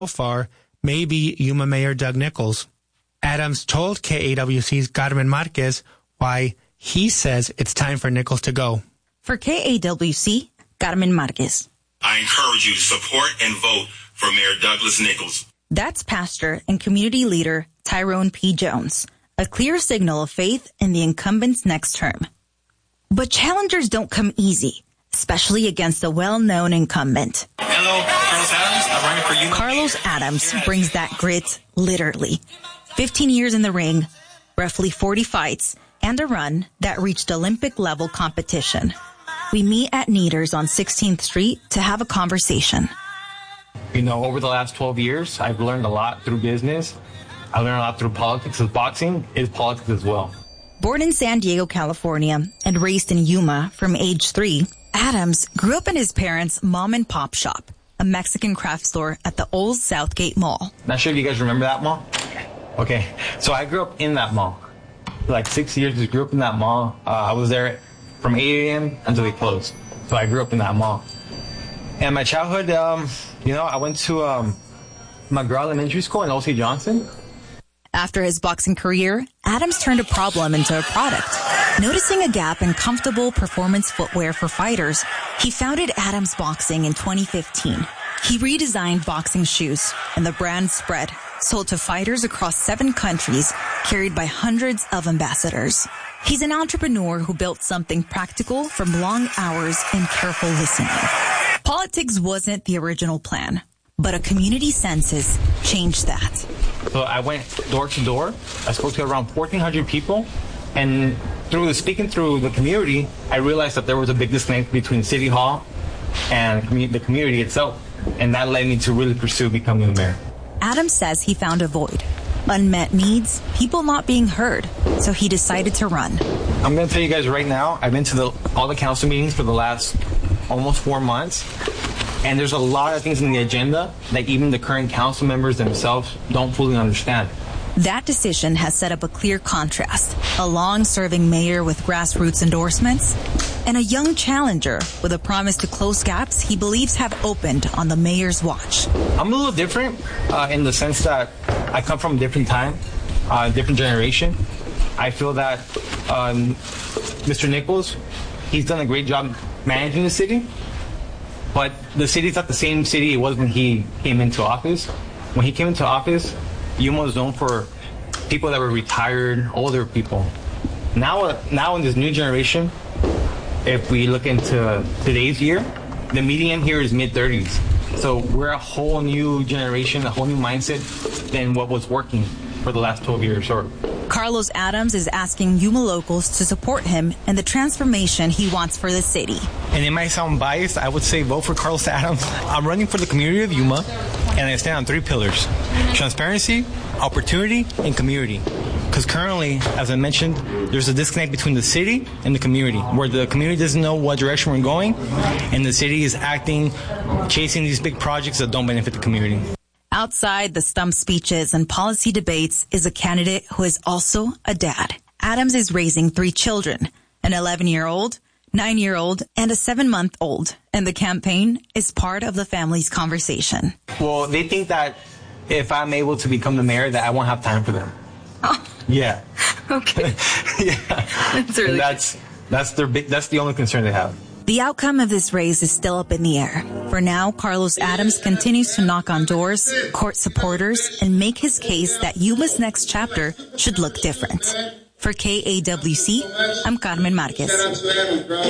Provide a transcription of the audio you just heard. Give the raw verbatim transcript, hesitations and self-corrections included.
So far may be Yuma Mayor Doug Nichols. Adams told K A W C's Carmen Marquez why he says it's time for Nichols to go. For K A W C, Carmen Marquez. I encourage you to support and vote for Mayor Douglas Nichols. That's pastor and community leader Tyrone P. Jones, a clear signal of faith in the incumbent's next term. But challengers don't come easy, especially against a well-known incumbent. Hello, Carlos Adams. I'm running for Yuma. Carlos Adams brings that grit literally. fifteen years in the ring, roughly forty fights, and a run that reached Olympic-level competition. We meet at Neaters on sixteenth Street to have a conversation. You know, over the last twelve years, I've learned a lot through business. I learned a lot through politics, because boxing is politics as well. Born in San Diego, California, and raised in Yuma from age three, Adams grew up in his parents' mom and pop shop, a Mexican craft store at the old Southgate Mall. Not sure if you guys remember that mall? Okay, so I grew up in that mall. For like six years, just grew up in that mall. Uh, I was there from eight a.m. until they closed. So I grew up in that mall. And my childhood, um, you know, I went to um, McGraw Elementary School in O C Johnson. After his boxing career, Adams turned a problem into a product. Noticing a gap in comfortable performance footwear for fighters, he founded Adams Boxing in twenty fifteen. He redesigned boxing shoes, and the brand spread, sold to fighters across seven countries, carried by hundreds of ambassadors. He's an entrepreneur who built something practical from long hours and careful listening. Politics wasn't the original plan, but a community census changed that. So I went door to door. I spoke to around fourteen hundred people, and through the, speaking through the community, I realized that there was a big disconnect between City Hall and commu- the community itself, and that led me to really pursue becoming the mayor. Adams says he found a void, unmet needs, people not being heard, so he decided to run. I'm going to tell you guys right now, I've been to the, all the council meetings for the last almost four months, and there's a lot of things in the agenda that even the current council members themselves don't fully understand. That decision has set up a clear contrast, a long-serving mayor with grassroots endorsements, and a young challenger with a promise to close gaps he believes have opened on the mayor's watch. I'm a little different uh, in the sense that I come from a different time, a uh, different generation. I feel that um, Mister Nichols, he's done a great job managing the city, but the city's not the same city it was when he came into office. When he came into office, Yuma was known for people that were retired, older people. Now, uh, now in this new generation, if we look into today's year, the median here is mid thirties. So we're a whole new generation, a whole new mindset than what was working for the last twelve years. Or Carlos Adams is asking Yuma locals to support him and the transformation he wants for the city. And it might sound biased, I would say vote for Carlos Adams. I'm running for the community of Yuma, and I stand on three pillars: transparency, opportunity, and community. Because currently, as I mentioned, there's a disconnect between the city and the community, where the community doesn't know what direction we're going, and the city is acting, chasing these big projects that don't benefit the community. Outside the stump speeches and policy debates is a candidate who is also a dad. Adams is raising three children, an eleven-year-old, nine-year-old, and a seven-month-old, and the campaign is part of the family's conversation. Well, they think that if I'm able to become the mayor, that I won't have time for them. Oh. Yeah. Okay. Yeah. That's really and that's that's their big, that's the only concern they have. The outcome of this race is still up in the air. For now, Carlos Adams continues to knock on doors, court supporters, and make his case that Yuma's next chapter should look different. For K A W C, I'm Carmen Marquez.